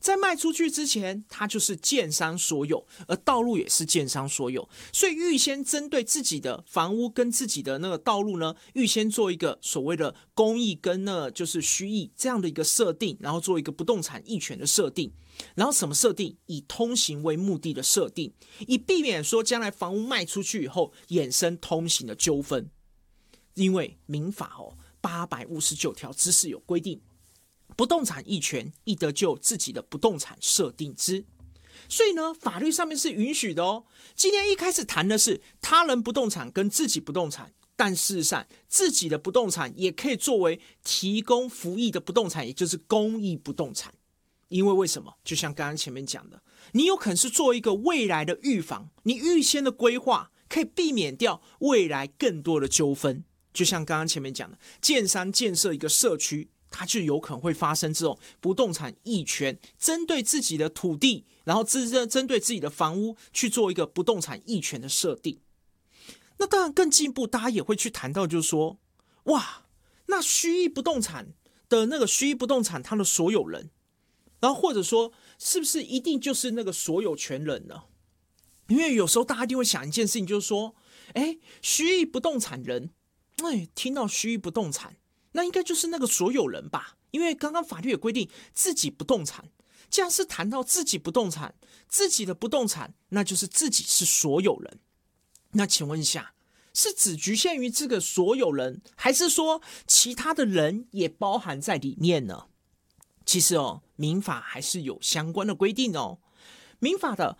在卖出去之前，它就是建商所有，而道路也是建商所有，所以预先针对自己的房屋跟自己的那个道路呢，预先做一个所谓的公益跟就是虚益这样的一个设定，然后做一个不动产役权的设定。然后什么设定？以通行为目的的设定，以避免说将来房屋卖出去以后衍生通行的纠纷。因为民法859条之4有规定，不动产役权亦得就自己的不动产设定之。所以呢，法律上面是允许的哦。今天一开始谈的是他人不动产跟自己不动产，但事实上自己的不动产也可以作为提供服役的不动产，也就是公益不动产。因为为什么？就像刚刚前面讲的，你有可能是做一个未来的预防，你预先的规划可以避免掉未来更多的纠纷。就像刚刚前面讲的，建商建设一个社区，它就有可能会发生这种不动产役权，针对自己的土地，然后针对自己的房屋去做一个不动产役权的设定。那当然更进一步，大家也会去谈到，就是说，哇，那虚役不动产的那个虚役不动产它的所有人，然后或者说是不是一定就是那个所有权人呢？因为有时候大家一定会想一件事情，就是说，虚役不动产人，听到虚役不动产，那应该就是那个所有人吧？因为刚刚法律也规定自己不动产，既然是谈到自己不动产，自己的不动产，那就是自己是所有人。那请问一下，是只局限于这个所有人，还是说其他的人也包含在里面呢？其实民法还是有相关的规定哦。民法的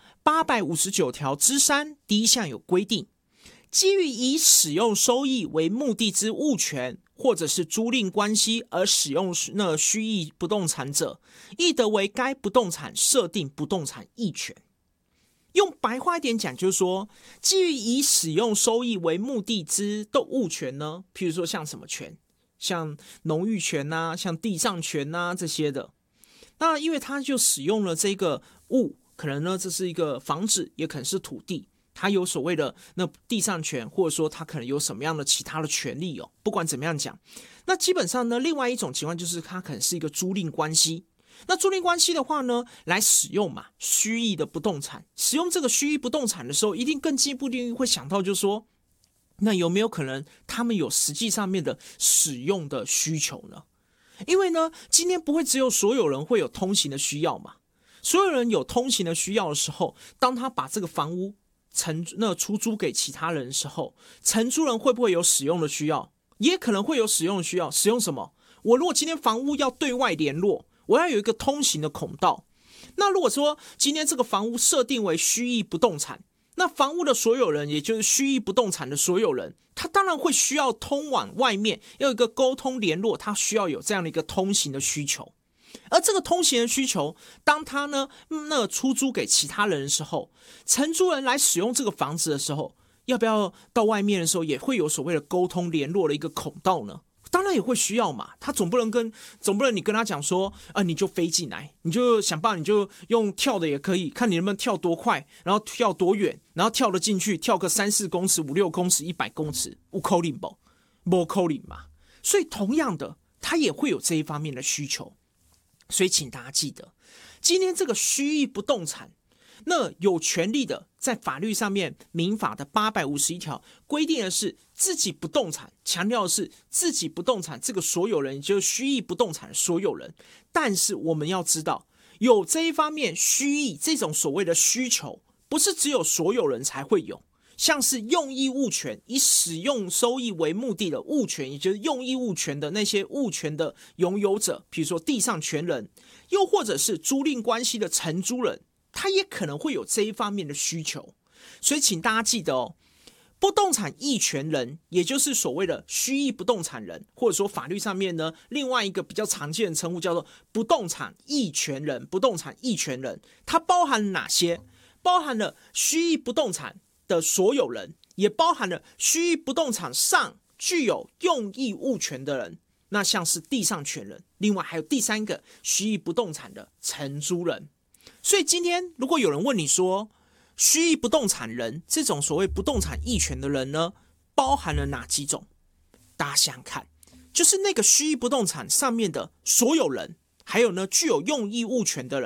859条之3第1项有规定，基于以使用收益为目的之物权，或者是租赁关系而使用虚役不动产者，亦得为该不动产设定不动产役权。用白话一点讲，就是说，基于以使用收益为目的之的物权呢，譬如说像什么权？像农域权啊，像地上权啊这些的。那因为他就使用了这个物，可能呢这是一个房子，也可能是土地，他有所谓的那地上权，或者说他可能有什么样的其他的权利哦。不管怎么样讲，那基本上呢，另外一种情况就是他可能是一个租赁关系。那租赁关系的话呢，来使用嘛虚役的不动产，使用这个虚役不动产的时候，一定更进一步会想到就是说，那有没有可能他们有实际上面的使用的需求呢？因为呢，今天不会只有所有人会有通行的需要嘛。所有人有通行的需要的时候，当他把这个房屋出租给其他人的时候，承租人会不会有使用的需要？也可能会有使用的需要。使用什么？我如果今天房屋要对外联络，我要有一个通行的孔道。那如果说今天这个房屋设定为虚役不动产，那房屋的所有人，也就是虚役不动产的所有人，他当然会需要通往外面，要有一个沟通联络，他需要有这样的一个通行的需求。而这个通行的需求，当他出租给其他人的时候，承租人来使用这个房子的时候，要不要到外面的时候也会有所谓的沟通联络的一个孔道呢？当然也会需要嘛，他总不能你跟他讲说你就飞进来，你就想办法，你就用跳的也可以，看你能不能跳多快，然后跳多远，然后跳得进去，跳个3-4公尺、5-6公尺、100公尺，有可能不？没可能嘛。所以同样的，他也会有这一方面的需求。所以请大家记得，今天这个虚役不动产，那有权利的，在法律上面，民法的851条规定的是自己不动产，强调的是自己不动产这个所有人，也就是虚役不动产的所有人。但是我们要知道，有这一方面虚役这种所谓的需求，不是只有所有人才会有。像是用益物权，以使用收益为目的的物权，也就是用益物权的那些物权的拥有者，比如说地上权人，又或者是租赁关系的承租人，他也可能会有这一方面的需求。所以请大家记得不动产役权人，也就是所谓的虚役不动产人，或者说法律上面呢，另外一个比较常见的称呼叫做不动产役权人。不动产役权人，它包含了哪些？包含了虚役不动产的所有人，也包含了虚役不动产上具有用益物权的人，那像是地上权人，另外还有第三个虚役不动产的承租人。所以今天如果有人问你说，虚役不动产人这种所谓不动产役权的人呢，包含了哪几种？大家想想看，就是那个虚役不动产上面的所有人，还有呢具有用益物权的人。